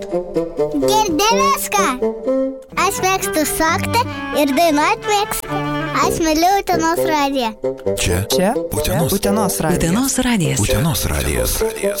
Girdėjęs ką? Aš mėgstu šokti ir dainuoti mėgstu. Aš myliu Utenos radiją. Čia? Utenos radijas. Utenos radijas.